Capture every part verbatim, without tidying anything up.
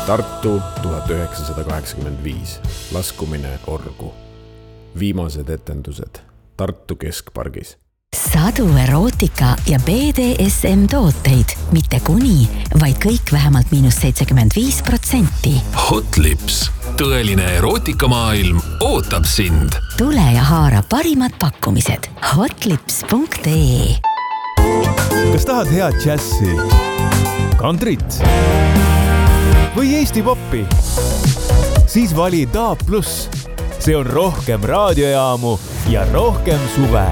Tartu tuhat üheksasada kaheksakümmend viis. Laskumine orgu. Viimased etendused Tartu Keskpargis. Sadu erootika ja B D S M tooteid, mitte kuni, vaid kõik vähemalt miinus seitsekümmend viis protsenti. Hot Lips, tõeline erootikamaailm ootab sind. Tule ja haara parimad pakkumised. hotlips punkt ee. Kas tahad head džässi, kantrit või Eesti poppi? Siis vali D A B plus. See on rohkem raadiojaamu ja rohkem suve.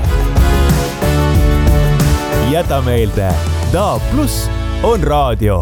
Jäta meelde, D A B plus on raadio.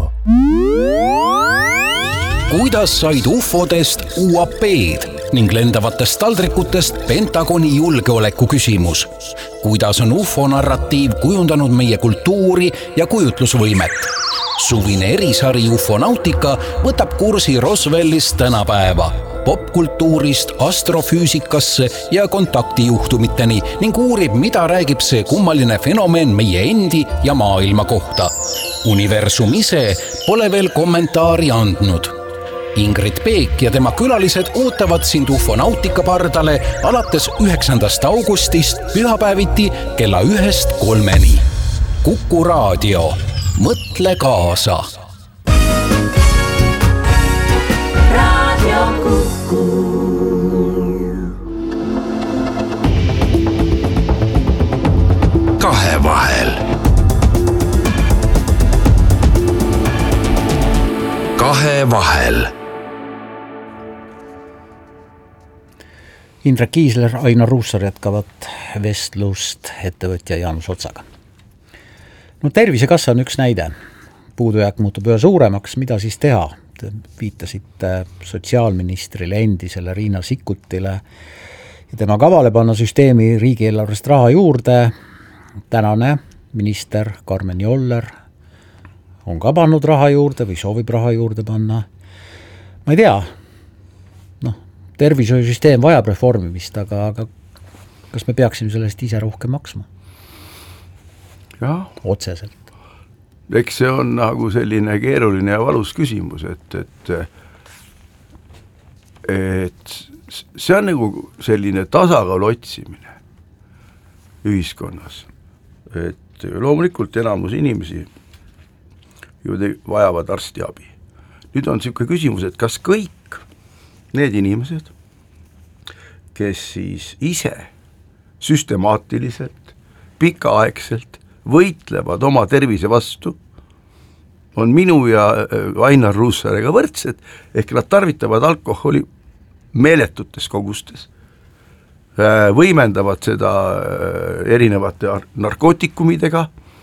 Kuidas said ufodest U A P-d ning lendavatest taldrikutest Pentagoni julgeoleku küsimus? Kuidas on ufo narratiiv kujundanud meie kultuuri ja kujutlusvõimet? Suvine erisari Ufonautika võtab kursi Roswellist tänapäeva, popkultuurist astrofüüsikasse ja kontaktijuhtumiteni ning uurib, mida räägib see kummaline fenomen meie endi ja maailma kohta. Universum ise pole veel kommentaari andnud. Ingrid Peek ja tema külalised ootavad sind Ufonautika pardale alates üheksandast augustist pühapäeviti kella ühest kolmeni. Kuku raadio. Mõtle kaasa. Raadio Kuku. Kahe vahel. Kahe vahel. Indrek Kiisler, Ainar Ruussaar jätkavat vestlust ettevõtja Jaanus Otsaga. No tervisekassa on üks näide. Puudujääk muutub üha suuremaks, mida siis teha? Te viitasite sotsiaalministrile endisele Riina Sikkutile ja tema kavale panna süsteemi riigieelarvest raha juurde. Tänane minister Karmen Joller on ka pannud raha juurde või soovib raha juurde panna. Ma ei tea, no, tervishoiusüsteem vajab reformimist, aga, aga kas me peaksime sellest ise rohkem maksma? Jah. Otseselt. Eks see on nagu selline keeruline ja valus küsimus, et, et, et see on nagu selline tasakaalu otsimine ühiskonnas. Et loomulikult enamus inimesi ju vajavad arstiabi. Nüüd on selline küsimus, et kas kõik need inimesed, kes siis ise süstemaatiliselt, pikaaegselt võitlevad oma tervise vastu, on minu ja Ainar Ruussaarega võrdsed, ehk nad tarvitavad alkoholi meeletutes kogustes, võimendavad seda erinevate narkootikumidega,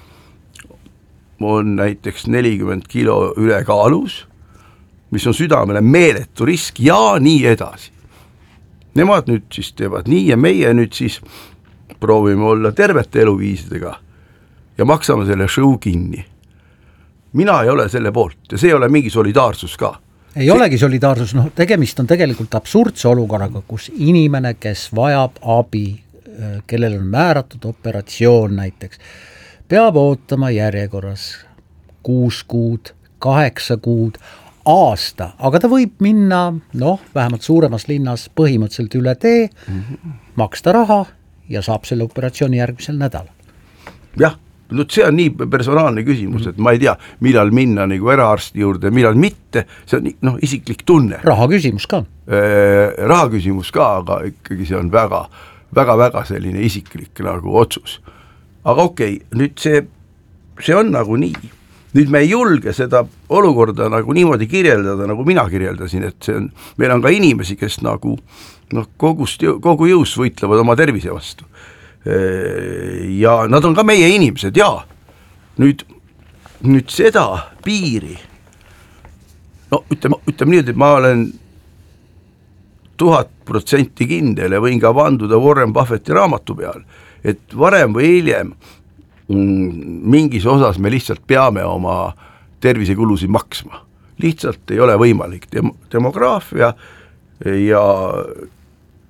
on näiteks nelikümmend kilo ülekaalus, mis on südamele meeletu risk ja nii edasi. Nemad nüüd siis teevad nii ja meie nüüd siis proovime olla tervete eluviisidega ja maksame selle show kinni. Mina ei ole selle poolt ja see ei ole mingi solidaarsus ka. Ei see... olegi solidaarsus, no tegemist on tegelikult absurdse olukorraga, kus inimene, kes vajab abi, kellel on määratud operatsioon näiteks, peab ootama järjekorras kuus kuud, kaheksa kuud, aasta, aga ta võib minna, noh, vähemalt suuremas linnas põhimõtteliselt üle tee, mm-hmm. maksta raha ja saab selle operatsiooni järgmisel nädalal. Jah, no see on nii personaalne küsimus, et ma ei tea, millal minna nagu eraarsti juurde, millal mitte, see on noh, isiklik tunne. Raha küsimus ka. Raha küsimus ka, aga ikkagi see on väga, väga, väga selline isiklik nagu otsus. Aga okei, okay, nüüd see, see on nagu nii. Nüüd me ei julge seda olukorda nagu niimoodi kirjeldada, nagu mina kirjeldasin, et see on, meil on ka inimesi, kes nagu noh, kogust, kogu jõus võitlevad oma tervise vastu. Ja nad on ka meie inimesed, jaa. Nüüd, nüüd seda piiri, no ütleme, ütleme nii, et ma olen tuhat protsenti kindel ja võin ka vanduda Warren Buffetti raamatu peal, et varem või hiljem mingis osas me lihtsalt peame oma tervisekulusid maksma. Lihtsalt ei ole võimalik. Dem- demograafia ja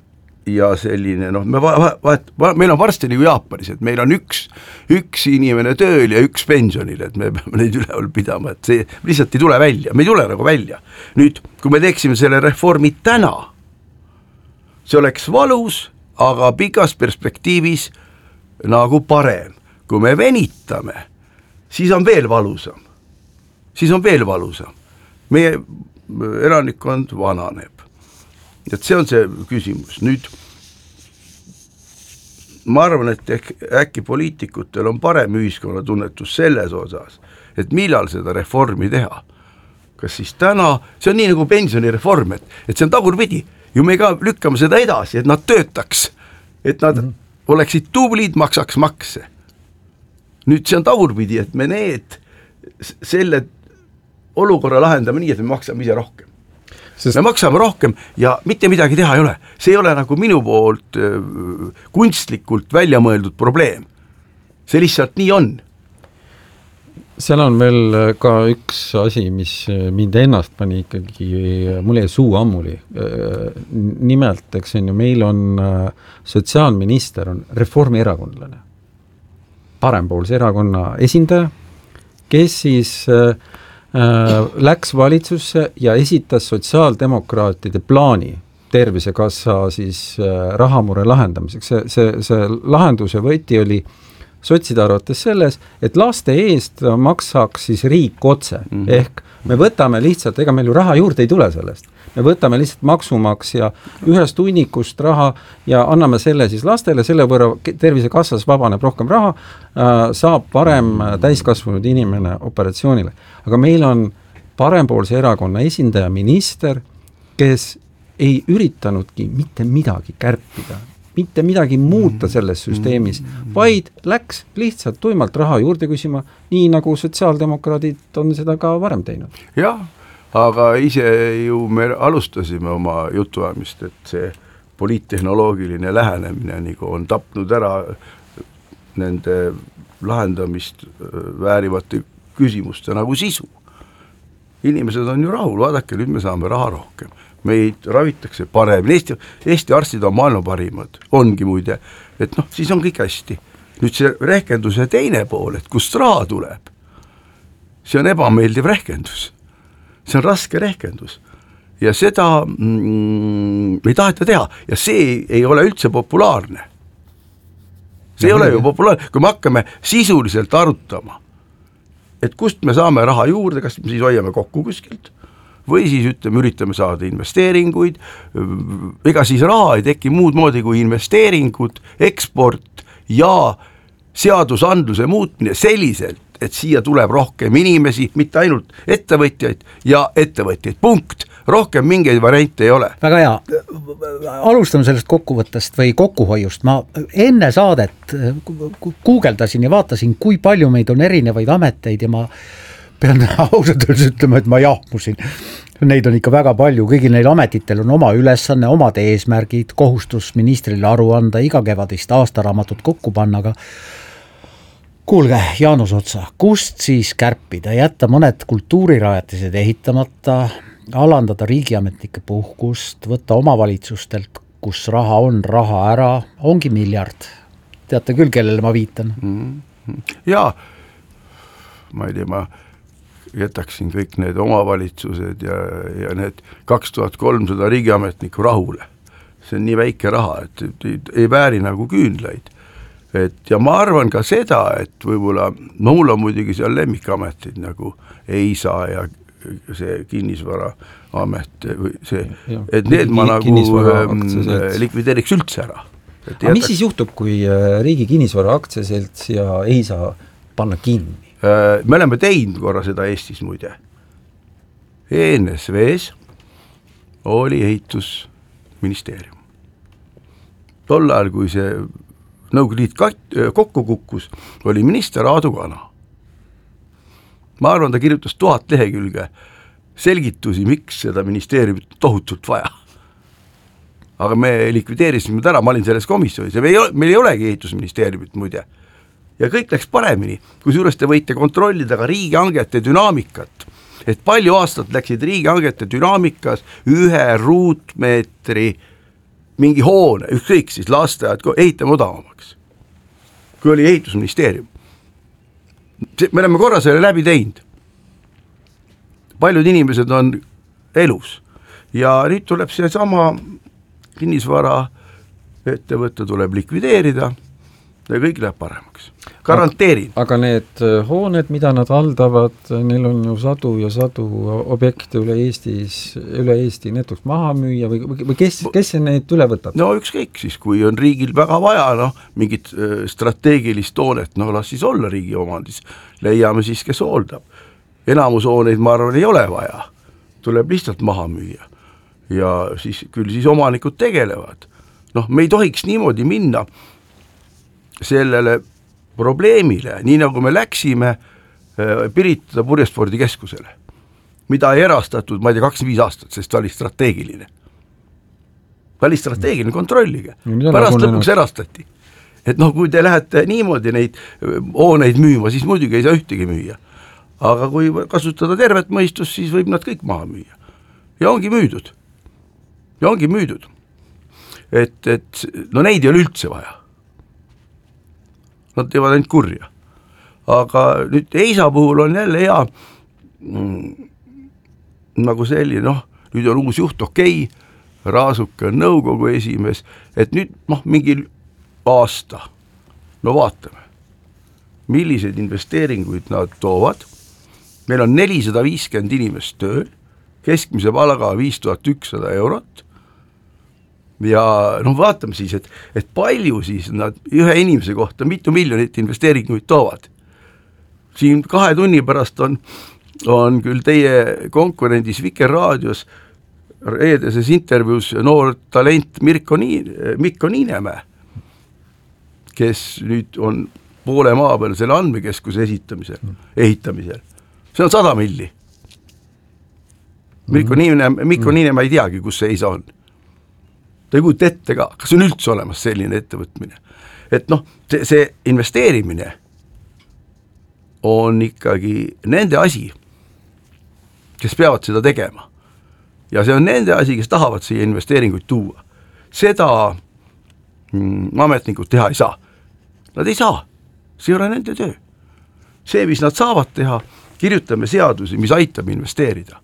ja selline, noh, me va- vahet, va- meil on varsti nagu Jaapanis, et meil on üks, üks inimene tööl ja üks pensionil, et me peame neid üleval pidama, et see lihtsalt ei tule välja, me ei tule nagu välja. Nüüd, kui me teeksime selle reformi täna, see oleks valus, aga pikas perspektiivis nagu parem. Kui me venitame, siis on veel valusam. Siis on veel valusam. Meie elanikkond vananeb. Et see on see küsimus. Nüüd ma arvan, et äkki poliitikutel on parem ühiskonnatunnetus selles osas, et millal seda reformi teha. Kas siis täna, see on nii nagu pensionireform, et, et see on tagurpidi, ju me ka lükkame seda edasi, et nad töötaks, et nad mm. oleksid tublid, maksaks makse. Nüüd see on tagurpidi, et me need selle olukorra lahendame nii, et me maksame ise rohkem. Sest... me maksame rohkem ja mitte midagi teha ei ole. See ei ole nagu minu poolt kunstlikult välja mõeldud probleem. See lihtsalt nii on. Seal on veel ka üks asi, mis mind ennast pani ikkagi, mul jäi suu ammuli. Nimelt, eks on ju, meil on sotsiaalminister, on reformierakondlane, parempoolse erakonna esindaja, kes siis läks valitsusse ja esitas sotsiaaldemokraatide plaani tervisekassa siis rahamure lahendamiseks. See, see, see lahenduse võti oli sotside arvates selles, et laste eest maksaks siis riik otse. Mm-hmm. Ehk me võtame lihtsalt, ega meil ju raha juurde ei tule sellest. Me võtame lihtsalt maksumaks ja ühest hunnikust raha ja anname selle siis lastele, selle võrra tervisekassas vabaneb rohkem raha, saab parem täiskasvanud inimene operatsioonile. Aga meil on parempoolse erakonna esindaja minister, kes ei üritanudki mitte midagi kärpida, mitte midagi muuta selles süsteemis, vaid läks lihtsalt tuimalt raha juurde küsima, nii nagu sotsiaaldemokraadid on seda ka varem teinud. Jah, aga ise ju me alustasime oma jutuajamist, et see poliittehnoloogiline lähenemine nagu on tapnud ära nende lahendamist väärivate küsimuste nagu sisu. Inimesed on ju rahul, vaadake, nüüd me saame raha rohkem. Meid ravitakse parem. Eesti, Eesti arstid on maailma parimad, ongi muide, et noh, siis on kõik hästi. Nüüd see rehkenduse teine pool, et kust raha tuleb, see on ebameeldiv rehkendus. See on raske rehkendus. Ja seda mm, ei taheta teha. Ja see ei ole üldse populaarne. See ei ole ju populaarne. Kui me hakkame sisuliselt arutama, et kust me saame raha juurde, kas me siis hoiame kokku kuskilt, või siis ütleme, üritame saada investeeringuid, ega siis raha ei teki muud moodi kui investeeringud, eksport ja seadusandluse muutmine selliselt, et siia tuleb rohkem inimesi, mitte ainult ettevõtjaid ja ettevõtjaid, punkt. Rohkem mingeid variante ei ole. Väga hea. Alustame sellest kokkuvõttest või kokkuhoiust. Ma enne saadet guugeldasin ja vaatasin, kui palju meid on erinevaid ameteid ja ma pean ausalt öeldes ütlema, et ma jahmusin. Neid on ikka väga palju, kõigil neil ametitel on oma ülesanne, omad eesmärgid, kohustus ministrile aru anda, iga kevadist aastaraamatut kokku panna, aga kuulge, Jaanus Otsa, kust siis kärpida, jätta mõned kultuurirajatised ehitamata, alandada riigiametnike puhkust, võtta omavalitsustelt, kus raha on, raha ära, ongi miljard. Teate küll, kellele ma viitan? Mm-hmm. Jaa, ma ei tea, ma jätaksin kõik need omavalitsused ja, ja need kaks tuhat kolmsada riigiametniku rahule. See on nii väike raha, et ei, ei vääri nagu küünlaid. Et, ja ma arvan ka seda, et võib-olla, no mul on muidugi seal lemmikametid nagu Eisa ja see kinnisvara amet, see, et need ma nagu likvideeriks üldse ära. Aga mis siis juhtub, kui riigi kinnisvara aktsiaselts ja Eisa panna kinni? Me oleme teinud korra seda Eestis muide. E N S V-s oli ehitusministeerium. Tol ajal, kui see Nõukogude Liit kokku kukkus, oli minister Aadu Kana. Ma arvan, ta kirjutas tuhat lehekülge selgitusi, miks seda ministeeriumit tohutult vaja. Aga me likvideerisime täna, ma olin selles komisjonis ja meil ei, ole, meil ei olegi ehitusministeeriumit muide. Ja kõik läks paremini, kui suurest te võite kontrollida ka riigihangete dünaamikat, et palju aastat läksid riigihangete dünaamikas ühe ruutmeetri mingi hoone, ükskõik siis lasteaed, ehitame odavamaks, kui oli ehitusministeerium. Me oleme korra selle läbi teinud. Paljud inimesed on elus ja nüüd tuleb see sama kinnisvara ettevõtte tuleb likvideerida ja kõik läheb paremaks. Garanteerin. Aga need hooned, mida nad haldavad, neil on ju sadu ja sadu objekte üle Eestis, üle Eesti netuks maha müüa või, või kes, kes neid üle võtab? No ükskõik siis, kui on riigil väga vaja, noh, mingit strateegilist hoonet, no las siis olla riigi omandis. Leiame siis, kes hooldab. Enamus hooneid, ma arvan, ei ole vaja. Tuleb lihtsalt maha müüa. Ja siis küll siis omanikud tegelevad. Noh, me ei tohiks niimoodi minna sellele probleemile, nii nagu me läksime Pirita purjespordi keskusele, mida ei erastatud, ma ei tea, kakskümmend viis aastat, sest ta oli strateegiline. Ta oli strateegiline, kontrollige. Pärast lõpuks erastati. Et noh, kui te lähete niimoodi neid hooneid müüma, siis muidugi ei saa ühtegi müüa. Aga kui kasutada tervet mõistust, siis võib nad kõik maha müüa. Ja ongi müüdud. Ja ongi müüdud. Et, et no neid ei ole üldse vaja. Nad teevad ainult kurja. Aga nüüd Eisa puhul on jälle hea mm, nagu selline, noh, nüüd on uus juht, okei, Raasuke on nõukogu esimees, et nüüd noh, mingi aasta, no vaatame, millised investeeringuid nad toovad. Meil on nelisada viiskümmend inimest tööl, keskmise palga viis tuhat ükssada eurot. Ja noh, vaatame siis, et, et palju siis nad ühe inimese kohta mitu miljonit investeeringuid toovad. Siin kahe tunni pärast on, on küll teie konkurendis Vikerraadios reedeses intervjuus noor talent Mirko, Niin, Mikko Niinemäe, kes nüüd on poole maa peal selle andmekeskuse esitamisel, ehitamisel. See on sada milli. Mirko Niinemäe, Mikko Niinemäe ei teagi, kus see Eisa on. Ta ei kujuta ette ka, kas on üldse olemas selline ettevõtmine. Et noh, see, see investeerimine on ikkagi nende asi, kes peavad seda tegema. Ja see on nende asi, kes tahavad siia investeeringuid tuua. Seda mm, ametnikud teha ei saa. Nad ei saa. See ei ole nende töö. See, mis nad saavad teha, kirjutame seadusi, mis aitab investeerida.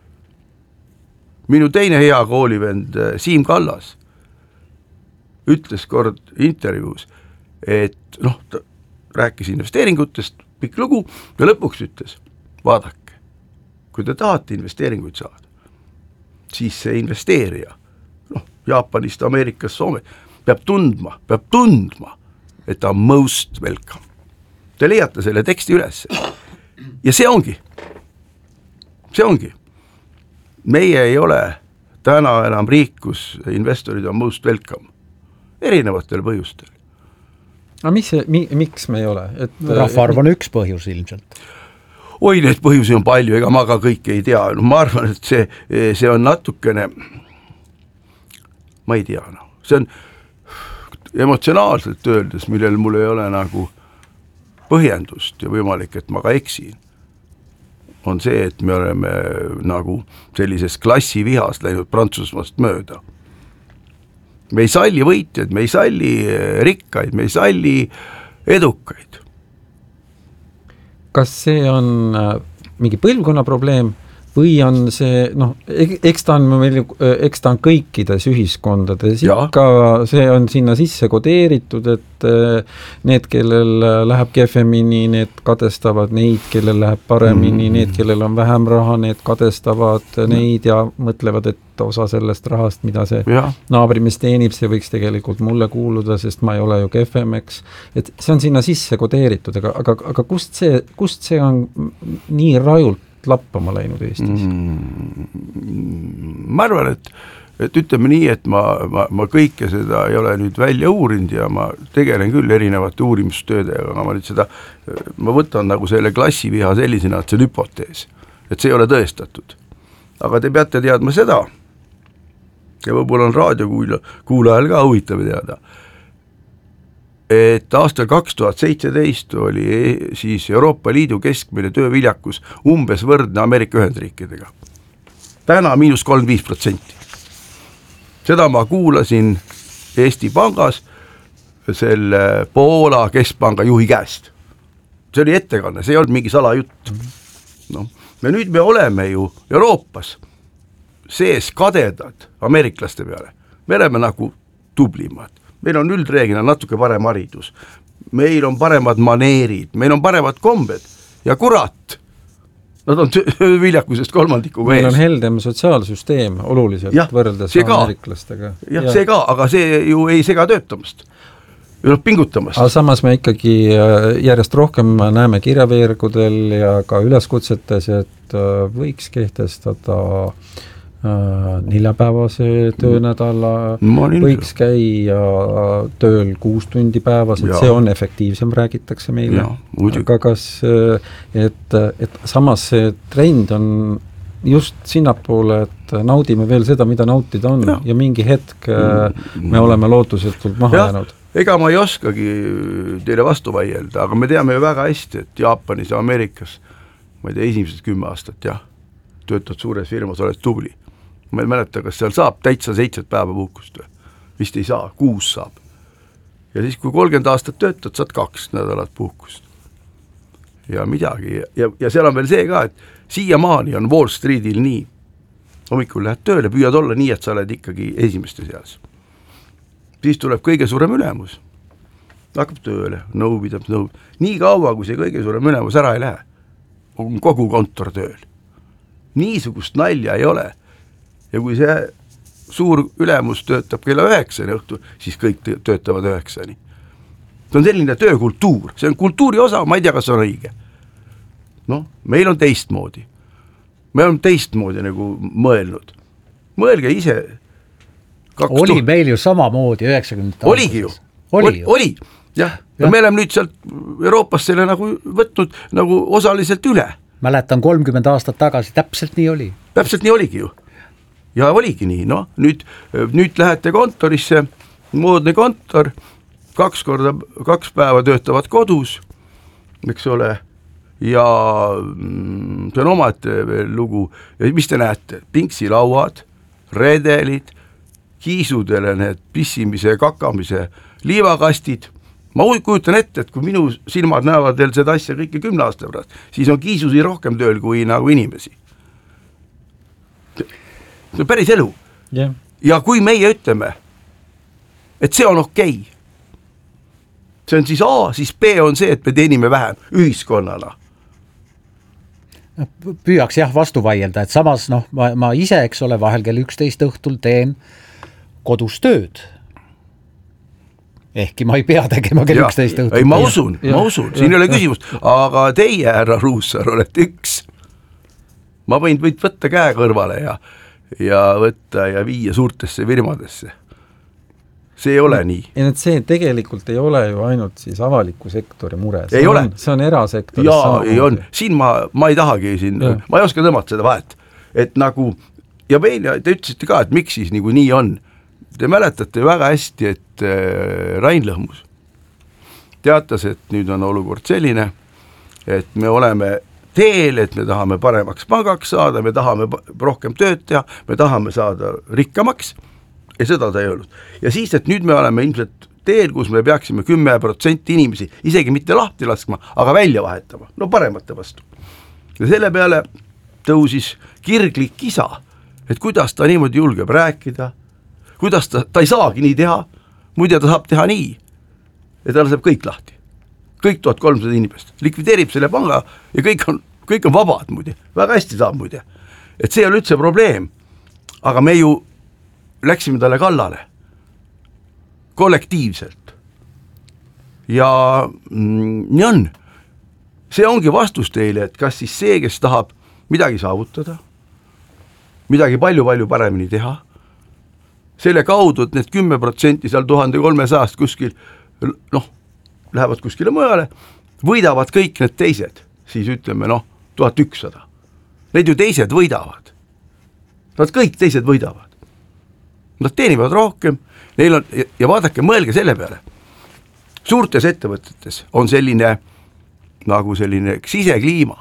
Minu teine hea koolivend Siim Kallas ütles kord intervjuus, et noh, ta rääkis investeeringutest, pikk lugu, ja lõpuks ütles, vaadake, kui te tahate investeeringuid saada, siis see investeerija, noh, Jaapanist, Ameerikast, Soome, peab tundma, peab tundma, et ta on most welcome. Te leiate selle teksti üles. Ja see ongi. See ongi. Meie ei ole täna enam riik, kus investorid on most welcome. Erinevatel põhjustel. Aga mis see, mi, miks me ei ole? Et, rahvaarv on üks põhjus ilmselt. Oi, neid põhjusi on palju, ega ma ka kõike ei tea. No, ma arvan, et see, see on natukene, ma ei tea, no. See on emotsionaalselt öeldes, millel mul ei ole nagu põhjendust ja võimalik, et ma ka eksin, on see, et me oleme nagu sellises klassivihas läinud Prantsusmaast mööda. Me ei salli võitjaid, me ei salli rikkaid, me ei salli edukaid. Kas see on mingi põlvkonna probleem või on see, noh, eks ta on, meil, eks ta on kõikides ühiskondades, ikka see on sinna sisse kodeeritud, et need, kellel läheb kehvemini, need kadestavad neid, kellel läheb paremini, mm. need, kellel on vähem raha, need kadestavad mm. neid ja mõtlevad, et osa sellest rahast, mida see ja. Naabrimees teenib, see võiks tegelikult mulle kuuluda, sest ma ei ole ju kehvem, eks. Et see on sinna sisse kodeeritud, aga, aga, aga kust see, kust see on nii rajult lappama läinud Eestis? Mm, ma arvan, et, et ütleme nii, et ma, ma, ma kõike seda ei ole nüüd välja uurinud ja ma tegelen küll erinevate uurimustöödega, aga ma nüüd seda, ma võtan nagu selle klassiviha sellisena, et see on hüpotees, et see ei ole tõestatud. Aga te peate teadma seda, ja võib-olla on raadiokuulajal ka huvitav teada, et aastal kaks tuhat seitseteist oli siis Euroopa Liidu keskmine tööviljakus umbes võrdne Ameerika Ühendriikidega. Täna miinus kolmkümmend viis protsenti. Seda ma kuulasin Eesti Pangas selle Poola keskpanga juhi käest. See oli ettekanne, see ei olnud mingi salajutt. No, ja nüüd me oleme ju Euroopas sees kadedad ameeriklaste peale. Me oleme nagu tublimad. Meil on üldreeglina natuke parem haridus. Meil on paremad maneerid, meil on paremad kombed ja kurat, nad on viljakusest kolmandikuga ees. Meil on heldem sotsiaalsüsteem oluliselt ja, võrreldes ameeriklastega. Jah, ja. see ka, aga see ju ei sega töötamast. Või noh, pingutamast. Aga samas me ikkagi järjest rohkem näeme kirjaveergudel ja ka üleskutsetes, et võiks kehtestada neljapäevase töönädala, võiks käia tööl kuus tundi päevas, et ja. see on efektiivsem, räägitakse meile. Aga kas, et, et samas see trend on just sinnapoole, et naudime veel seda, mida nautida on ja, ja mingi hetk me oleme lootusetult maha ja. jäänud. Ega ma ei oskagi teile vastu vaielda, aga me teame ju väga hästi, et Jaapanis ja Ameerikas, ma ei tea, esimesed kümme aastat, jah, töötad suures firmas, oled tubli. Ma ei mäleta, kas seal saab täitsa seitset päeva puhkust või? Vist ei saa, kuus saab. Ja siis, kui kolmkümmend aastat töötad, saad kaks nädalat puhkust. Ja midagi. Ja, ja seal on veel see ka, et siiamaani on Wall Streetil nii. Hommikul lähed tööle, püüad olla nii, et sa oled ikkagi esimeste seas. Siis tuleb kõige suurem ülemus. Hakkab tööle, nõupidab, nõupidab. Nii kaua, kui see kõige suurem ülemus ära ei lähe, on kogu kontor tööl. Niisugust nalja ei ole. Ja kui see suur ülemus töötab kella üheksani õhtul, siis kõik töötavad üheksani. See on selline töökultuur, see on kultuuri osa, ma ei tea, kas on õige. No, meil on teistmoodi. Me on teistmoodi nagu mõelnud. Mõelge ise. Oli tuh... meil ju samamoodi üheksakümnendate Oligi ju. Oli, oli, oli. jah. Ja me oleme nüüd sealt Euroopas selle nagu võtnud nagu osaliselt üle. Mäletan kolmkümmend aastat tagasi, täpselt nii oli. Täpselt nii oligi ju. Ja oligi nii, noh, nüüd, nüüd lähete kontorisse, moodne kontor, kaks korda, kaks päeva töötavad kodus, eks ole, ja see on omad veel lugu, ja mis te näete, pinksilauad, redelid, kiisudele need pissimise ja kakamise liivakastid, ma kujutan ette, et kui minu silmad näevad veel seda asja kõike kümne aasta pärast, siis on kiisusi rohkem tööl kui nagu inimesi. See on päris elu. Yeah. Ja kui meie ütleme, et see on okei, see on siis A, siis B on see, et me teenime vähem ühiskonnana. Püüaks jah vastu vaielda, et samas noh, ma, ma ise, eks ole, vahel kell üksteist õhtul teen kodus tööd. Ehkki ma ei pea tegema kell üksteist õhtul. Ei, ma usun, ja. ma usun, siin ei ole küsimust, aga teie, härra Ruussaar, olete üks. Ma võin võid võtta käe kõrvale ja ja võtta ja viia suurtesse firmadesse. See ei ole nii. Ja et see tegelikult ei ole ju ainult siis avaliku sektori mure. See, ei on, ole. See on erasektoris. Jaa, ei on. Siin ma, ma ei tahagi siin, ja. ma ei oska tõmmata seda vahet. Et nagu, ja meil, te ütlesite ka, et miks siis nagu nii on. Te mäletate väga hästi, et äh, Rain Lõhmus teatas, et nüüd on olukord selline, et me oleme teel, et me tahame paremaks pangaks saada, me tahame rohkem tööd teha, me tahame saada rikkamaks ja seda ta ei olnud. Ja siis, et nüüd me oleme ilmselt teel, kus me peaksime kümme protsenti inimesi isegi mitte lahti laskma, aga välja vahetama, no paremate vastu. Ja selle peale tõusis kirglik kisa, et kuidas ta niimoodi julgeb rääkida, kuidas ta, ta ei saagi nii teha, muide ta saab teha nii, et ta laseb kõik lahti. Kõik tuhat kolmsada inimest, likvideerib selle panga ja kõik on, kõik on vabad muide, väga hästi saab muide. Et see on üldse probleem, aga me ju läksime talle kallale, kollektiivselt. Ja mm, nii on, see ongi vastus teile, et kas siis see, kes tahab midagi saavutada, midagi palju-palju paremini teha, selle kaudu, et need kümme protsenti seal tuhande kolmesajast kuskil, noh, lähevad kuskile mujale, võidavad kõik need teised, siis ütleme, noh, tuhat ükssada. Need ju teised võidavad. Nad kõik teised võidavad. Nad teenivad rohkem, neil on, ja vaadake, mõelge selle peale. Suurtes ettevõtetes on selline, nagu selline sisekliima.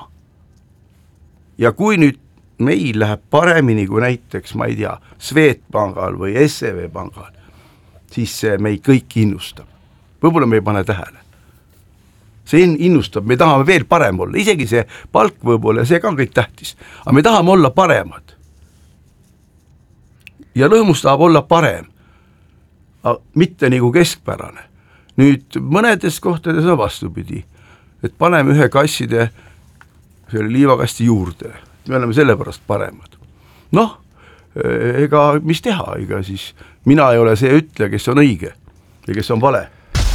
Ja kui nüüd meil läheb paremini kui näiteks, ma ei tea, Swedbankal või S E B pangal, siis see meid kõik innustab. Võib-olla me ei pane tähele. See innustab, me tahame veel parem olla, isegi see palk võib-olla, see ka on kõik tähtis, aga me tahame olla paremad. Ja lõõmus tahab olla parem, mitte nagu keskpärane. Nüüd mõnedes kohtades on vastupidi, et paneme ühe kasside selle liivakasti juurde, me oleme selle pärast paremad. Noh, ega mis teha, ega siis mina ei ole see ütleja, kes on õige ja kes on vale.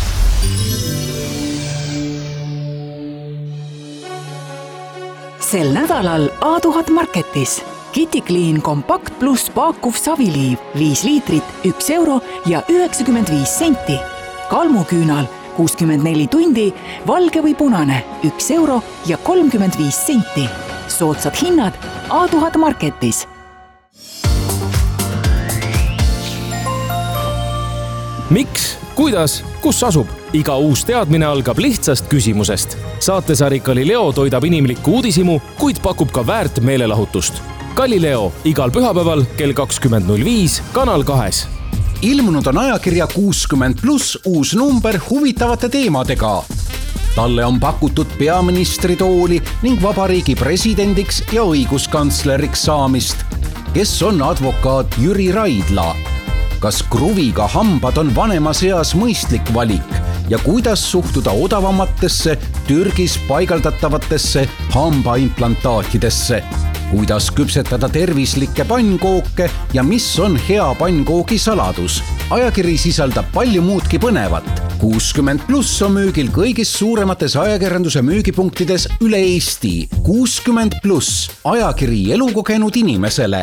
Sel nädalal A tuhat Marketis KittyClean Compact Plus paakuv saviliiv viis liitrit, üks euro ja üheksakümmend viis senti. Kalmuküünal kuuskümmend neli tundi, valge või punane, üks euro ja kolmkümmend viis senti. Soodsad hinnad A tuhat Marketis. Miks, kuidas, kus asub? Iga uus teadmine algab lihtsast küsimusest. Saatesari Galileo toidab inimlikku uudisimu, kuid pakub ka väärt meelelahutust. Galileo igal pühapäeval kell kakskümmend null viis Kanal kahes. Ilmunud on ajakirja kuuskümmend pluss uus number huvitavate teemadega. Talle on pakutud peaministri tooli ning vabariigi presidendiks ja õiguskantsleriks saamist. Kes on advokaat Jüri Raidla? Kas kruviga hambad on vanemas eas mõistlik valik ja kuidas suhtuda odavamatesse Türgis paigaldatavatesse hambaimplantaatidesse? Kuidas küpsetada tervislikke pannkooke ja mis on hea pannkoogi saladus? Ajakiri sisaldab palju muudki põnevat. kuuskümmend pluss on müügil kõigis suuremates ajakirjanduse müügipunktides üle Eesti. kuuskümmend pluss, ajakiri elukogenud inimesele.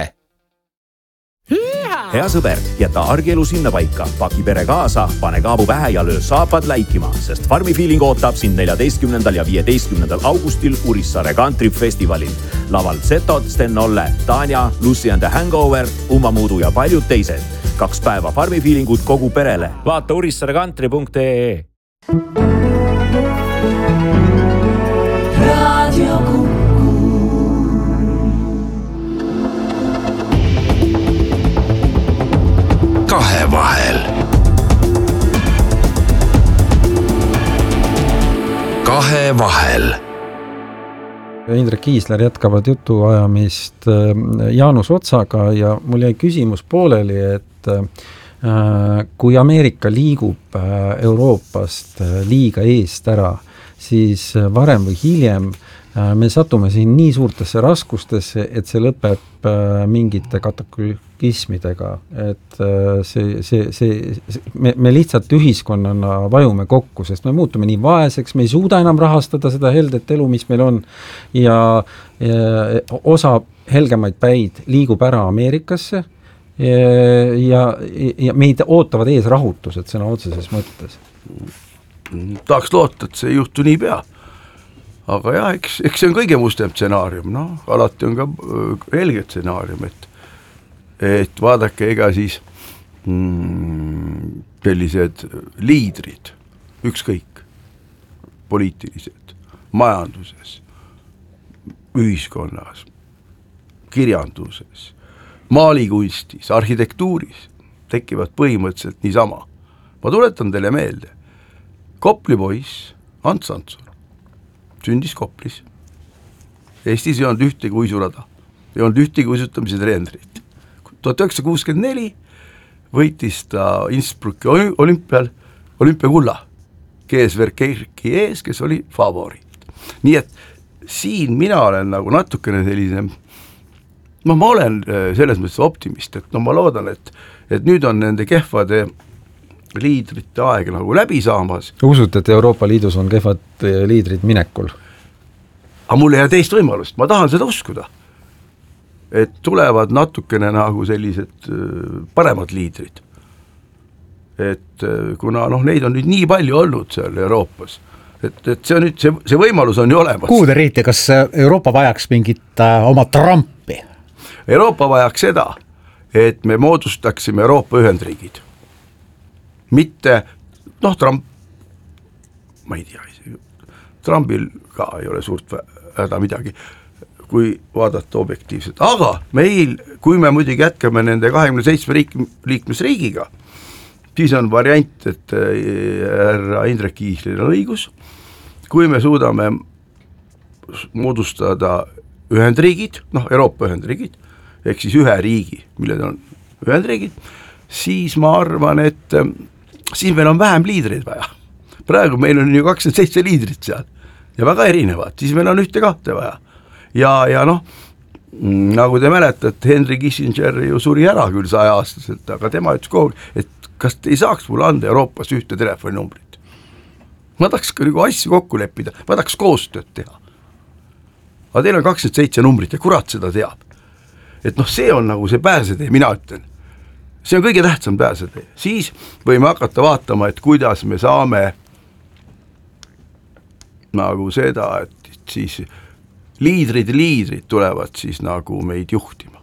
Hea sõber, jäta argielu sinna paika, paki pere kaasa, pane kaabu pähe ja löö saapad läikima, sest Farmi Feeling ootab sind neljateistkümnendal ja viieteistkümnendal augustil Urissaare Country Festivalil. Laval Zetod, Sten Olle, Tanja, Lucy and the Hangover, Uma Muudu ja paljud teised. Kaks päeva Farmi Feelingut kogu perele. Vaata urissaare country punkt ee. Radio Kuku. Kahevahel. Kahevahel. Indrek Kiisler jätkavad jutuajamist Jaanus Otsaga ja mul jäi küsimus pooleli, et kui Ameerika liigub Euroopast liiga eest ära, siis varem või hiljem me satume siin nii suurtesse raskustesse, et see lõpeb mingite kataklüsmidega, et see, see, see, me, me lihtsalt ühiskonnana vajume kokku, sest me muutume nii vaeseks, me ei suuda enam rahastada seda heldet elu, mis meil on ja, ja osa helgemaid päid liigub ära Ameerikasse ja, ja, ja meid ootavad ees rahutused sõna otseses mõttes. Tahaks loota, et see ei juhtu nii pea. Aga jah, eks, eks see on kõige mustem stsenaarium, no, alati on ka helge stsenaarium, et, et vaadake, ega siis mm, sellised liidrid, ükskõik, poliitilised, majanduses, ühiskonnas, kirjanduses, maalikunstis, arhitektuuris tekivad põhimõtteliselt niisama. Ma tuletan teile meelde, Kopli poiss Ants Antson sündis Koplis. Eestis ei olnud ühtegi uisurada, ei olnud ühtegi uisutamise treenerit. tuhat üheksasada kuuskümmend neli võitis ta Innsbrucki olümpial olümpiakulla G S Verkerki ees, kes oli favoriit. Nii et siin mina olen nagu natukene sellise, no ma olen selles mõttes optimist, et no ma loodan, et, et nüüd on nende kehvade liidrite aeg nagu läbi saamas. Usut, et Euroopa Liidus on kehvad liidrid minekul? Aga mul ei jää teist võimalust, ma tahan seda uskuda. Et tulevad natukene nagu sellised paremad liidrid. Et kuna noh, neid on nüüd nii palju olnud seal Euroopas, et, et see, on nüüd, see, see võimalus on ju olemas. Kuhu te riite, kas Euroopa vajaks mingit äh, oma Trumpi? Euroopa vajaks seda, et me moodustaksime Euroopa ühendriigid. Mitte, noh, Trump, ma ei tea, Trumpil ka ei ole suurt häda midagi, kui vaadata objektiivselt, aga meil, kui me muidugi jätkame nende kahekümne seitsme riik, liikmesriigiga, siis on variant, et härra Indrek Kiislil on õigus, kui me suudame moodustada Ühendriigid, noh Euroopa Ühendriigid, ehk siis ühe riigi, milled on Ühendriigid, siis ma arvan, et siis meil on vähem liidreid vaja. Praegu meil on ju kakskümmend seitse liidrit seal ja väga erinevad, siis meil on ühte kahte vaja. Ja, ja noh, nagu te mäletate, Henry Kissinger ju suri ära küll saja aastaselt, aga tema ütles kogu, et kas te ei saaks mulle anda Euroopas ühte telefoninumbrit? Ma tahaks nagu asju kokku leppida, ma tahaks koostööd teha. Aga teil on kakskümmend seitse numbrit ja kurat seda teab. Et noh, see on nagu see pääsetee, mina ütlen. See on kõige tähtsam pääsetee. Siis võime hakata vaatama, et kuidas me saame nagu seda, et siis liidrid liidrid tulevad siis nagu meid juhtima.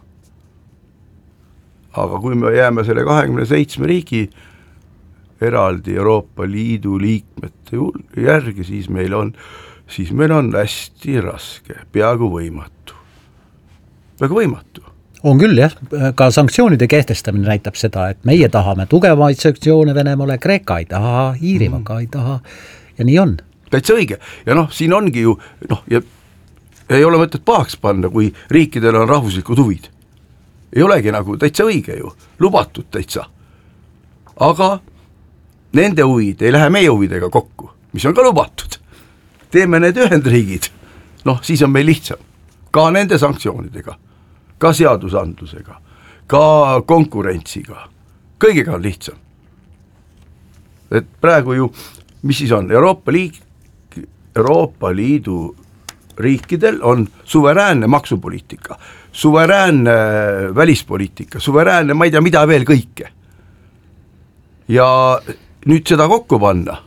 Aga kui me jääme selle kahekümne seitsme riigi eraldi Euroopa Liidu liikmete järgi, siis meil on, siis meil on hästi raske, peaaegu võimatu. Peaaegu võimatu. On küll jah, ka sanktsioonide kehtestamine näitab seda, et meie tahame tugevaid sanktsioone Venemaale, Kreeka ei taha, Iirimaa ka ei taha ja nii on. Täitsa õige ja noh, siin ongi ju, noh, ja ei ole mõtet pahaks panna, kui riikidel on rahvuslikud huvid. Ei olegi nagu täitsa õige ju, lubatud täitsa. Aga nende huvid ei lähe meie huvidega kokku, mis on ka lubatud. Teeme need Ühendriigid, noh, siis on meil lihtsam. Ka nende sanktsioonidega, ka seadusandlusega, ka konkurentsiga. Kõigega on lihtsam. Et praegu ju, mis siis on, Euroopa Liik, Euroopa Liidu riikidel on suveräänne maksupoliitika, suveräänne välispoliitika, suveräänne, ma ei tea, mida veel kõike. Ja nüüd seda kokku panna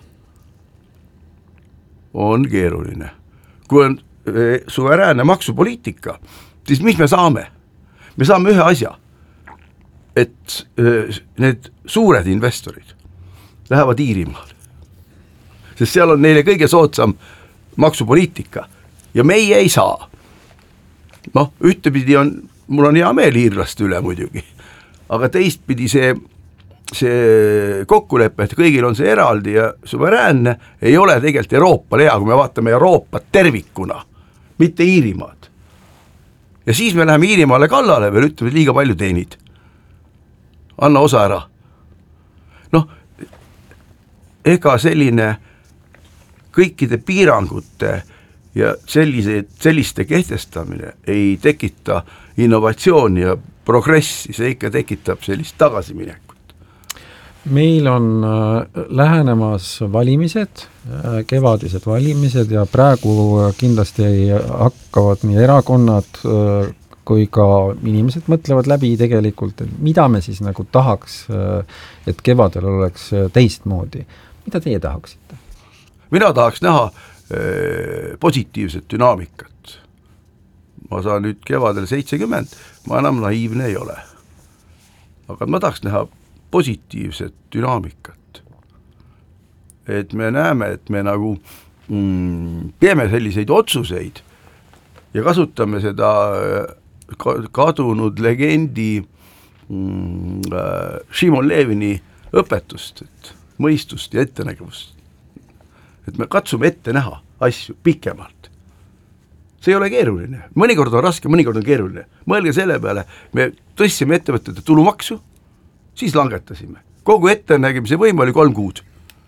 on keeruline. Kui on suveräänne maksupoliitika, siis mis me saame? Me saame ühe asja, et need suured investorid lähevad Iirimaal, sest seal on neile kõige soodsam maksupoliitika ja meie ei saa. Noh, ühtepidi on, mul on hea meel iirlaste üle muidugi, aga teistpidi see, see kokkulepe, et kõigil on see eraldi ja suveräänne, ei ole tegelikult Euroopale hea, kui me vaatame Euroopat tervikuna, mitte Iirimaad. Ja siis me läheme Iirimaale kallale veel, ütleme, liiga palju teenid. Anna osa ära. Noh, ega selline kõikide piirangute ja sellise, selliste kehtestamine ei tekita innovatsiooni ja progressi, see ikka tekitab sellist tagasiminekut. Meil on lähenemas valimised, kevadised valimised ja praegu kindlasti hakkavad nii erakonnad kui ka inimesed mõtlevad läbi tegelikult, et mida me siis nagu tahaks, et kevadel oleks teistmoodi. Mida teie tahaksite? Mina tahaks näha äh, positiivset dünaamikat. Ma saan nüüd kevadel seitsekümmend, ma enam naiivne ei ole. Aga ma tahaks näha positiivset dünaamikat. Et me näeme, et me nagu mm, teeme selliseid otsuseid ja kasutame seda kadunud legendi mm, äh, Šimon Levini õpetust, et mõistust ja ettenägevust. Et me katsume ette näha asju pikemalt. See ei ole keeruline. Mõnikord on raske, mõnikord on keeruline. Mõelge selle peale, me tõstsime ettevõtete tulumaksu, siis langetasime. Kogu ettenägemise võim oli kolm kuud.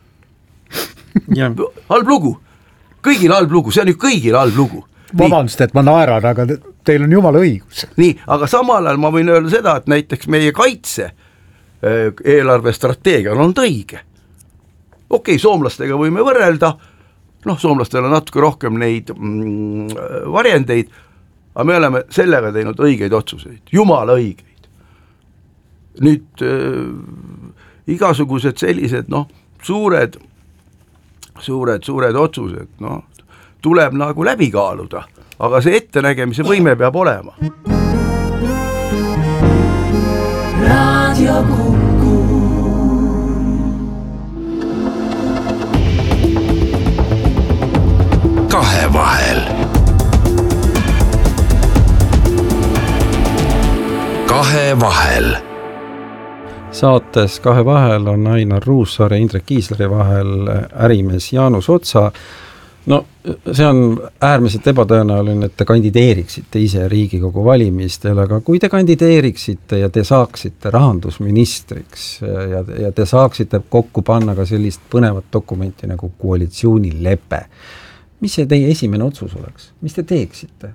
Halb lugu. Kõigil halb lugu, see on ju kõigil halb lugu. Vabandust, et ma naeran, aga teil on jumala õigus. Nii, aga samal ajal ma võin öelda seda, et näiteks meie kaitse eelarve strateegia on õige. Okei, okay, soomlastega võime võrrelda, noh, soomlastel on natuke rohkem neid mm, varjendeid, aga me oleme sellega teinud õigeid otsuseid, jumala õigeid. Nüüd äh, igasugused sellised, noh, suured, suured, suured otsused, noh, tuleb nagu läbi kaaluda, aga see ettenägemise võime peab olema. Raadio Kuku. Kahevahel. Kahevahel. saates Kahe vahel on Ainar Ruussaare ja Indrek Kiisleri vahel ärimees Jaanus Otsa. No see on äärmiselt ebatõenäoline, et te kandideeriksite ise Riigikogu valimistel, aga kui te kandideeriksite ja te saaksite rahandusministriks ja, ja te saaksite kokku panna ka sellist põnevat dokumenti nagu koalitsioonilepe, mis see teie esimene otsus oleks? Mis te teeksite?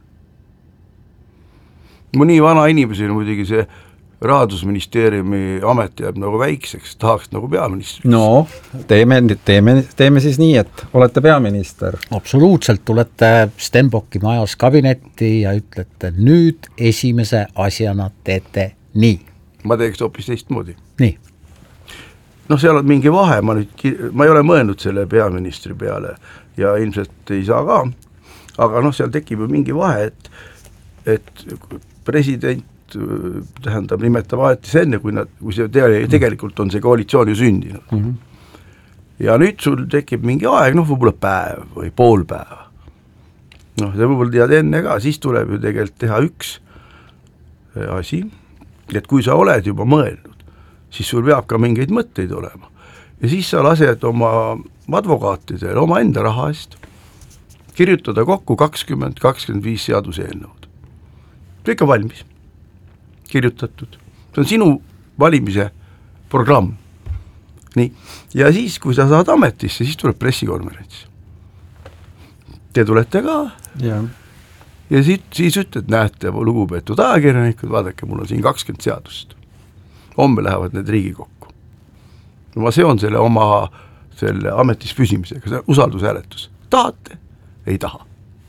Ma nii vana inimesena muidugi see Rahandusministeeriumi amet jääb nagu väikseks, tahaks nagu peaministriks. No, teeme, teeme, teeme siis nii, et olete peaminister. Absoluutselt, tulete Stenbocki majas kabinetti ja ütlete, nüüd esimese asjana teete nii. Ma teeks hoopis teistmoodi. Nii. No seal on mingi vahe, ma, nüüd, ma ei ole mõelnud selle peaministri peale ja ilmselt ei saa ka, aga noh, seal tekib ju mingi vahe, et, et president tähendab nimetab aetis enne, kui, nad, kui see tegelikult on see koalitsioon ju sündinud. Mm-hmm. Ja nüüd sul tekib mingi aeg, noh võib-olla päev või pool päeva. Noh, see võib-olla tead enne ka, siis tuleb ju tegelikult teha üks asi, et kui sa oled juba mõelnud, siis sul peab ka mingeid mõtteid olema. Ja siis sa lased oma advokaatidele oma enda raha eest kirjutada kokku kakskümmend kakskümmend viis seaduseelnõud. See ikka valmis. Kirjutatud. See on sinu valimise programm. Nii. Ja siis, kui sa saad ametisse, siis tuleb pressikonverents. Te tulete ka. Ja, ja siis, siis ütled, näete, lugupeetud ajakirjanikud, vaadake, mul on siin kakskümmend seadust. Homme lähevad need Riigikokku. Ma seon selle oma selle ametis püsimisega, see usaldushääletus. Tahate? Ei taha.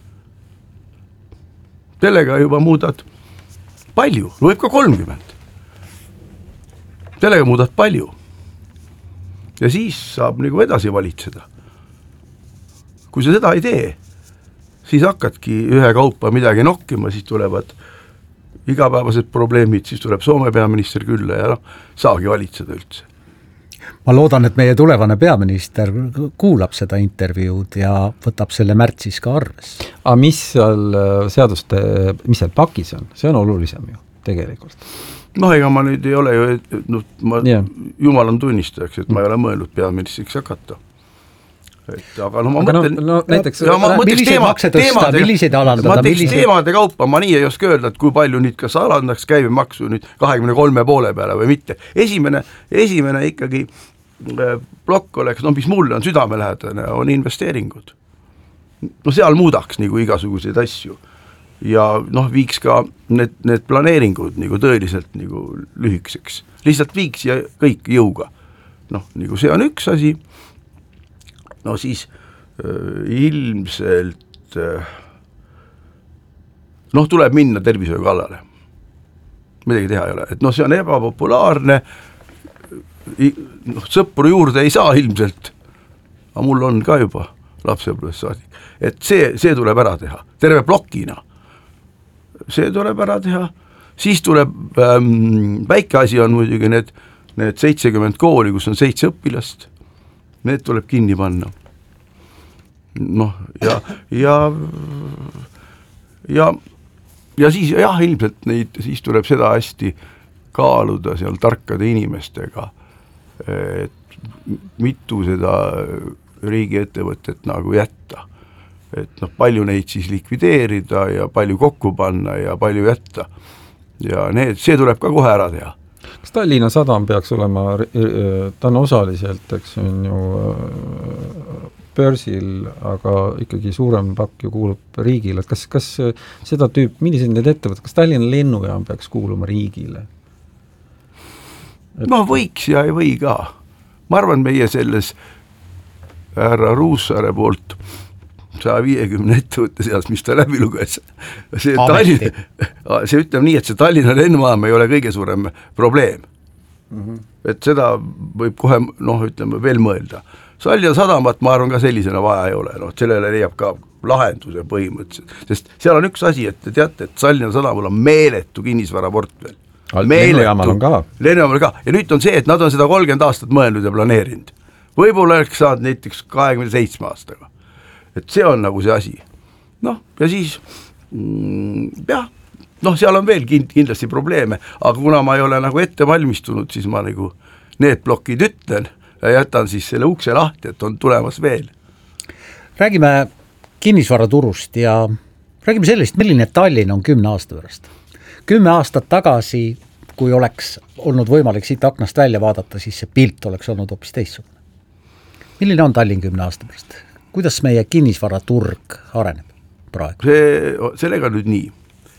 Sellega juba muudad palju, võib ka kolmkümmend. Sellega muudad palju. Ja siis saab nagu edasi valitseda. Kui sa seda ei tee, siis hakkadki ühe kaupa midagi nokkima, siis tulevad igapäevased probleemid, siis tuleb Soome peaminister külla ja noh, saagi valitseda üldse. Ma loodan, et meie tulevane peaminister kuulab seda intervjuud ja võtab selle märtsis ka arves. Aga mis seal seaduste, mis seal pakis on? See on olulisem ju, tegelikult. No ega ma nüüd ei ole ju, no, ma yeah. jumalan tunnistajaks, et ma ei ole mõelnud peaministriks hakata. Et, aga no ma aga mõtlen, no, no, näiteks, ja ma milliseid teema, makse tõsta, teemade, milliseid alandada, ma teeks milliseid... teemade kaupa, ma nii ei oska öelda, et kui palju nüüd kas alandaks käibemaksu nüüd kahekümne kolme poole peale või mitte. Esimene, esimene ikkagi plokk oleks, no mis mulle on südamelähedane, on investeeringud. No seal muudaks nagu igasuguseid asju ja noh, viiks ka need, need planeeringud nagu tõeliselt nagu lühikeseks. Lihtsalt viiks ja kõik jõuga. Noh, nagu see on üks asi. No siis äh, ilmselt äh, noh, tuleb minna tervishoiu kallale. Midagi teha ei ole. Et noh, see on ebapopulaarne, noh, sõpru juurde ei saa ilmselt, aga mul on ka juba lapsepõlvest saadik. Et see, see tuleb ära teha, terve plokina. See tuleb ära teha. Siis tuleb, ähm, väike asi on muidugi need, need seitsekümmend kooli, kus on seitse õpilast. Need tuleb kinni panna. Noh, ja, ja, ja, ja siis, jah, ilmselt neid, siis tuleb seda hästi kaaluda seal tarkade inimestega, et mitu seda riigiettevõtet nagu jätta. Et noh, palju neid siis likvideerida ja palju kokku panna ja palju jätta. Ja need, see tuleb ka kohe ära teha. Kas Tallinna Sadam peaks olema, ta on osaliselt, eks on ju börsil, aga ikkagi suurem pakk ju kuulub riigile. Kas, kas seda tüüp, millised need ettevõtted, kas Tallinna lennujaam peaks kuuluma riigile? Et... No võiks ja ei või ka. Ma arvan, meie selles härra Ruussaare poolt saja viiekümne ettevõtte seas, mis ta läbi luges. See, Tallinn, see ütleb nii, et see Tallinna lennujaam ei ole kõige suurem probleem. Mm-hmm. Et seda võib kohe, noh, ütleme, veel mõelda. Tallinna Sadamat, ma arvan, ka sellisena vaja ei ole. No, sellele leiab ka lahenduse põhimõtteliselt. Sest seal on üks asi, et te teate, et Tallinna Sadamul on meeletu kinnisvara portfell. Lennujaamal on ka. Lennujaamal ka. Ja nüüd on see, et nad on seda kolmkümmend aastat mõelnud ja planeerinud. Võib-olla oleks saanud näiteks kahekümne seitsme aastaga. Et see on nagu see asi. Noh, ja siis mm, jah, noh, seal on veel kindlasti probleeme, aga kuna ma ei ole nagu ette valmistunud, siis ma nagu need plokid ütlen ja jätan siis selle ukse lahti, et on tulemas veel. Räägime kinnisvaraturust ja räägime sellest, milline Tallinn on kümne aasta pärast. Kümme aastat tagasi, kui oleks olnud võimalik siit aknast välja vaadata, siis see pilt oleks olnud hoopis teistsugune. Milline on Tallinn kümne aasta pärast? Kuidas meie kinnisvaraturg areneb praegu? See, sellega nüüd nii.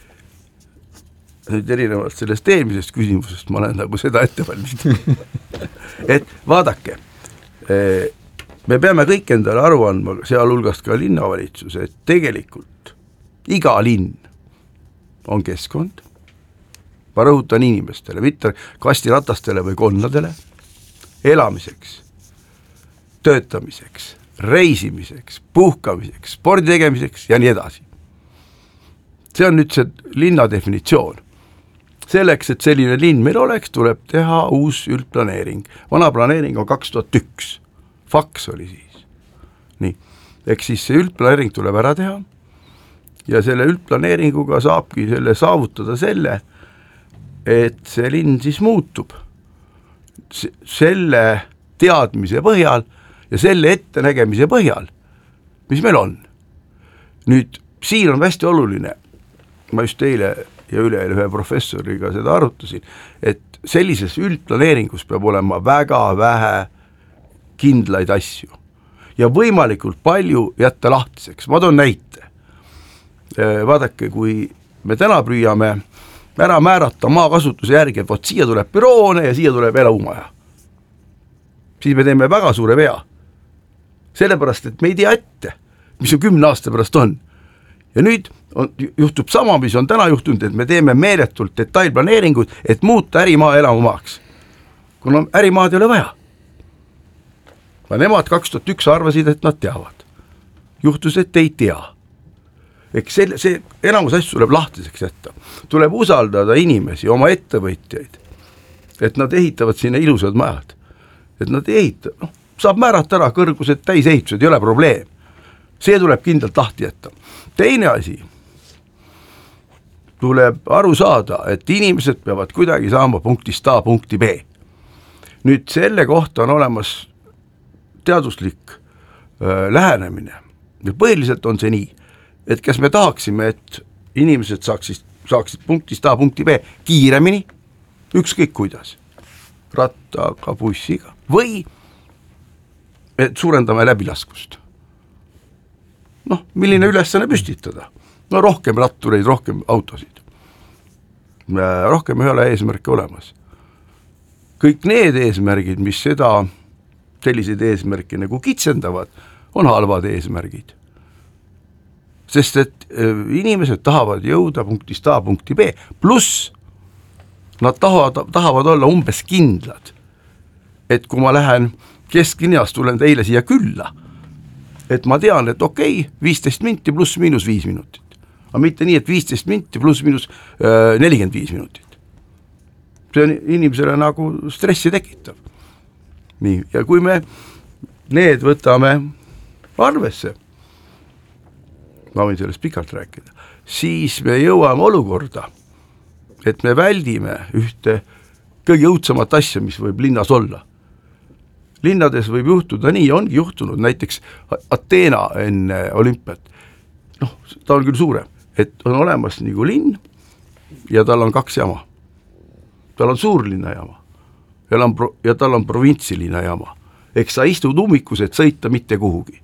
Nüüd erinevalt sellest eelmisest küsimusest ma olen nagu seda ette valmistanud. Et vaadake, me peame kõik endale aru andma, sealhulgast ka linnavalitsus, et tegelikult iga linn on keskkond, ma rõhutan inimestele, mitte kastiratastele või konnadele, elamiseks, töötamiseks, reisimiseks, puhkamiseks, spordi tegemiseks ja nii edasi. See on nüüd see linna definitsioon. Selleks, et selline linn meil oleks, tuleb teha uus üldplaneering. Vana planeering on kaks tuhat üks. Faks oli siis. Nii. Eks siis see üldplaneering tuleb ära teha ja selle üldplaneeringuga saabki selle saavutada selle, et see linn siis muutub selle teadmise põhjal ja selle ettenägemise põhjal, mis meil on. Nüüd, siin on hästi oluline, ma just eile ja üleeile ühe professoriga seda arutasin, et sellises üldplaneeringus peab olema väga vähe kindlaid asju ja võimalikult palju jätta lahtiseks. Ma toon näite. Vaadake, kui me täna püüame ära määrata maakasutuse järgi, et võt siia tuleb büroone ja siia tuleb elamumaja, siis me teeme väga suure vea. Sellepärast, et me ei tea ette, mis on kümne aasta pärast on. Ja nüüd on, juhtub sama, mis on täna juhtunud, et me teeme meeletult detailplaneeringuid, et muuta ärimaa elamumaaks. Kuna ärimaad ei ole vaja. Ja nemad kaks tuhat üks arvasid, et nad teavad. Juhtus, et ei tea. Ehk see, see enamus asju tuleb lahtiseks jätta. Tuleb usaldada inimesi, oma ettevõtjaid, et nad ehitavad sinna ilusad majad. Et nad ei ehita, noh, saab määrata ära kõrgused, täisehitused, ei ole probleem. See tuleb kindlalt lahti jätta. Teine asi, tuleb aru saada, et inimesed peavad kuidagi saama punktist A punkti B. Nüüd selle kohta on olemas teaduslik äh, lähenemine. Ja põhiliselt on see nii, et kas me tahaksime, et inimesed saaksid, saaksid punktist A punkti B kiiremini, ükskõik kuidas, rattaga, bussiga, või et suurendame läbilaskust. Noh, milline ülesanne püstitada? No rohkem rattureid, rohkem autosid. Rohkem ei ole eesmärke olemas. Kõik need eesmärgid, mis seda, selliseid eesmärke nagu kitsendavad, on halvad eesmärgid. Sest et inimesed tahavad jõuda punktist A punkti B, pluss nad tahavad, tahavad olla umbes kindlad, et kui ma lähen kesklinnas, tulen teile siia külla, et ma tean, et okei, viisteist minti pluss miinus viis minutit, aga mitte nii, et viisteist minti pluss miinus nelikümmend viis minutit. See on inimesele nagu stressi tekitav. Nii, ja kui me need võtame arvesse, ma võin sellest pikalt rääkida, siis me jõuame olukorda, et me väldime ühte kõige õudsemat asja, mis võib linnas olla. Linnades võib juhtuda nii, ongi juhtunud näiteks Ateena enne olümpiat. Noh, ta on küll suurem, et on olemas nagu linn ja tal on kaks jama. Tal on suurlinna jama ja, on pro- ja tal on provintsilinna jama. Eks sa istud ummikus, et sõita mitte kuhugi.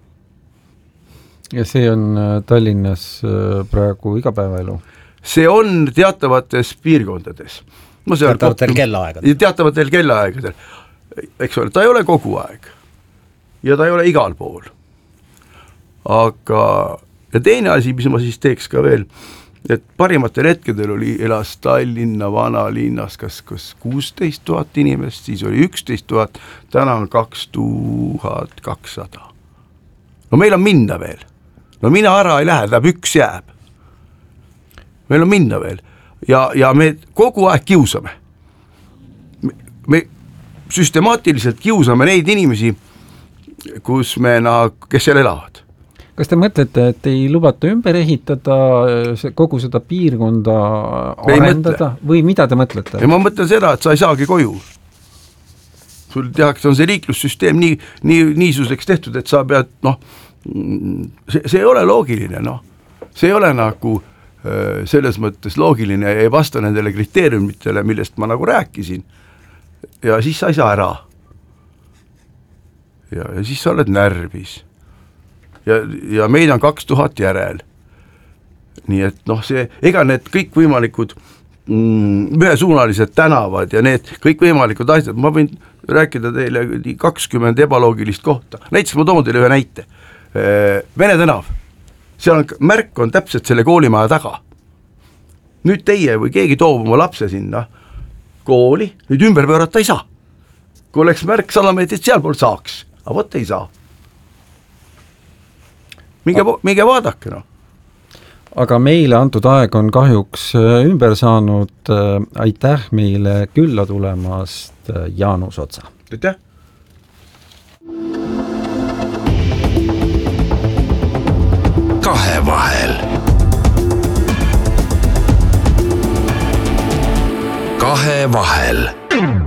Ja see on Tallinnas praegu igapäevaelu? See on teatavates piirkondades. No teatavatel kellaaegadel. Teatavatel kellaaegadel. Eks ole, ta ei ole kogu aeg. Ja ta ei ole igal pool. Aga, ja teine asi, mis ma siis teeks ka veel, et parimatel hetkedel oli elas Tallinna vanalinnas kas, kas kuusteist tuhat inimest, siis oli üksteist tuhat, täna on kaks tuhat kakssada. No meil on minna veel. No mina ära ei lähe, tähendab üks jääb. Meil on minna veel. Ja, ja me kogu aeg kiusame. Me, me süstemaatiliselt kiusame neid inimesi, kus me, kes seal elavad. kas te mõtlete, et ei lubata ümber ehitada kogu seda piirkonda arendada või mida te mõtlete? Ja ma mõtlen seda, et sa ei saagi koju. Sul tehakse, on see liiklussüsteem nii, nii, niisuseks tehtud, et sa pead, noh, see, see ei ole loogiline, noh. See ei ole nagu selles mõttes loogiline ja ei vasta nendele kriteeriumitele, millest ma nagu rääkisin. Ja siis sa ei saa ära. Ja, ja siis sa oled närvis. Ja, ja meid on kaks tuhat järel. Nii et noh, see, ega need kõik võimalikud mm, ühesuunalised tänavad ja need kõik võimalikud asjad, ma võin rääkida teile kakskümmend ebaloogilist kohta. Näiteks ma toon teile ühe näite. Vene tänav. Seal on, märk on täpselt selle koolimaja taga. Nüüd teie või keegi toob oma lapse sinna kooli, nüüd ümber pöörata ei saa. Kui oleks märk sada meetrit sealpool saaks, aga võt ei saa. Minge, minge vaadake, no. Aga meile antud aeg on kahjuks ümber saanud. Aitäh meile külla tulemast, Jaanus Otsa. Aitäh! Kahevahel. Kahevahel.